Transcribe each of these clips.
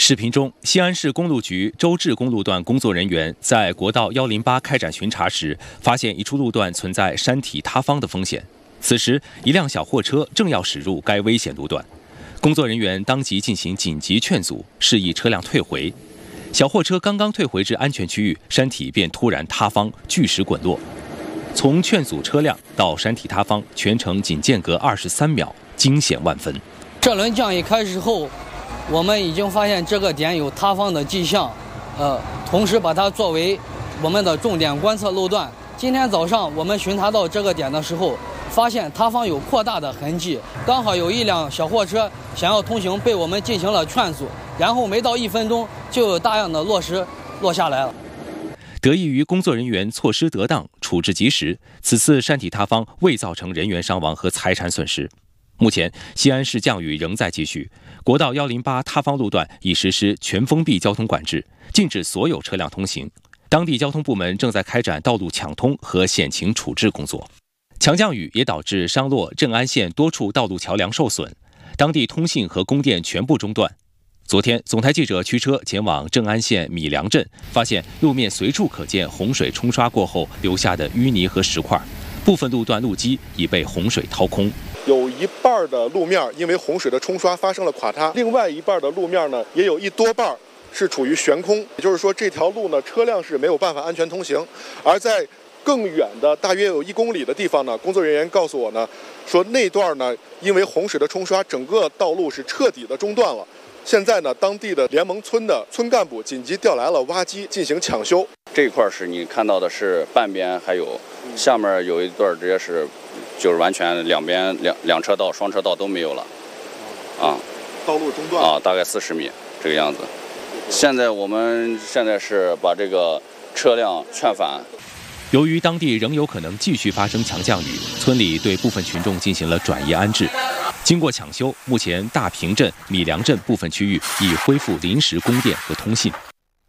视频中，西安市公路局周至公路段工作人员在国道108开展巡查时，发现一处路段存在山体塌方的风险。此时，一辆小货车正要驶入该危险路段，工作人员当即进行紧急劝阻，示意车辆退回。小货车刚刚退回至安全区域，山体便突然塌方，巨石滚落。从劝阻车辆到山体塌方，全程仅间隔23秒，惊险万分。 这轮降雨开始后，我们已经发现这个点有塌方的迹象，同时把它作为我们的重点观测路段。今天早上我们巡查到这个点的时候，发现塌方有扩大的痕迹，刚好有一辆小货车想要通行，被我们进行了劝阻，然后没到1分钟就有大量的落石落下来了。 得益于工作人员措施得当、处置及时，此次山体塌方未造成人员伤亡和财产损失。目前，西安市降雨仍在继续，国道108塌方路段已实施全封闭交通管制，禁止所有车辆通行。当地交通部门正在开展道路抢通和险情处置工作。强降雨也导致商洛、正安县多处道路桥梁受损，当地通信和供电全部中断。昨天，总台记者驱车前往正安县米良镇，发现路面随处可见洪水冲刷过后留下的淤泥和石块，部分路段路基已被洪水掏空。 有一半的路面因为洪水的冲刷发生了垮塌，另外一半的路面呢，也有一多半是处于悬空，也就是说这条路呢，车辆是没有办法安全通行。而在更远的大约有1公里的地方呢，工作人员告诉我呢，说那段呢，因为洪水的冲刷，整个道路是彻底的中断了。现在呢，当地的联盟村的村干部紧急调来了挖机进行抢修。 这一块是你看到的是半边，还有下面有一段直接是，就是完全两边两车道、双车道都没有了， 道路中断大概40米这个样子。我们现在是把这个车辆劝返。 由于当地仍有可能继续发生强降雨，村里对部分群众进行了转移安置。经过抢修，目前大坪镇、米良镇部分区域已恢复临时供电和通信。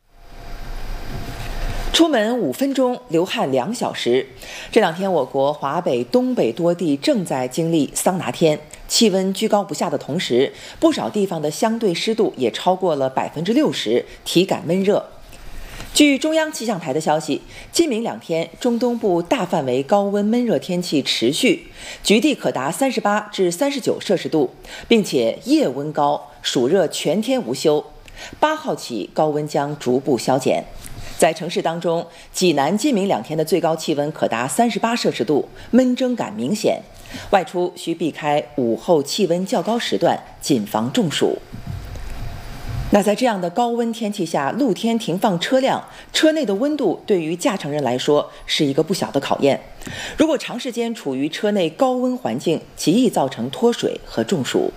出门5分钟，流汗2小时。这2天，我国华北、东北多地正在经历桑拿天，气温居高不下的同时，不少地方的相对湿度也超过了60%，体感闷热。据中央气象台的消息，今明2天，中东部大范围高温闷热天气持续，局地可达38至39摄氏度，并且夜温高，暑热全天无休。8号起，高温将逐步消减。在城市当中，济南今明2天的最高气温可达38摄氏度，闷蒸感明显。外出需避开午后气温较高时段，谨防中暑。那在这样的高温天气下，露天停放车辆，车内的温度对于驾乘人来说是一个不小的考验。如果长时间处于车内高温环境，极易造成脱水和中暑。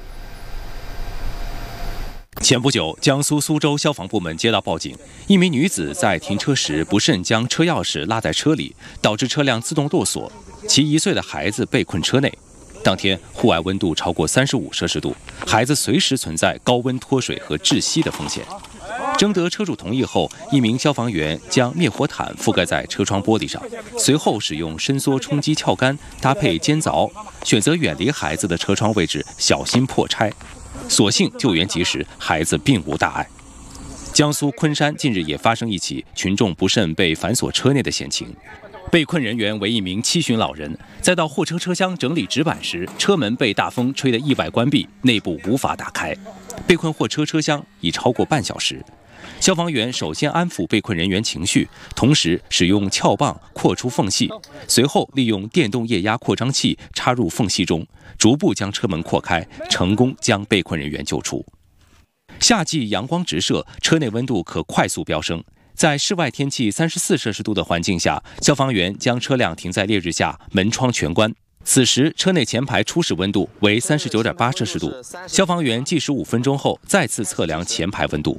前不久，江苏苏州消防部门接到报警，一名女子在停车时不慎将车钥匙落在车里，导致车辆自动落锁，其1岁的孩子被困车内。当天户外温度超过35摄氏度，孩子随时存在高温脱水和窒息的风险。征得车主同意后，一名消防员将灭火毯覆盖在车窗玻璃上，随后使用伸缩冲击撬杆搭配尖凿，选择远离孩子的车窗位置，小心破拆。所幸救援及时，孩子并无大碍。江苏昆山近日也发生一起群众不慎被反锁车内的险情。被困人员为一名70旬老人，在到货车车厢整理纸板时，车门被大风吹得意外关闭，内部无法打开。被困货车车厢已超过半小时。消防员首先安抚被困人员情绪，同时使用撬棒扩出缝隙，随后利用电动液压扩张器插入缝隙中，逐步将车门扩开，成功将被困人员救出。夏季阳光直射，车内温度可快速飙升。在室外天气34摄氏度的环境下，消防员将车辆停在烈日下，门窗全关。此时，车内前排初始温度为39.8摄氏度，消防员计时5分钟后再次测量前排温度。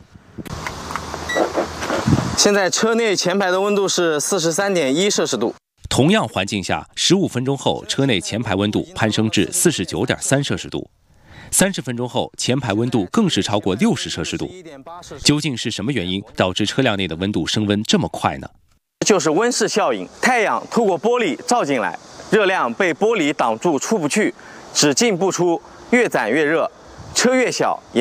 现在车内前排的温度是43.1摄氏度。 同样环境下，15分钟后，车内前排温度攀升至49.3摄氏度。30分钟后，前排温度更是超过60摄氏度。究竟是什么原因导致车辆内的温度升温这么快呢？ 就是温室效应，太阳透过玻璃照进来，热量被玻璃挡住出不去，只进不出，越攒越热，车越小。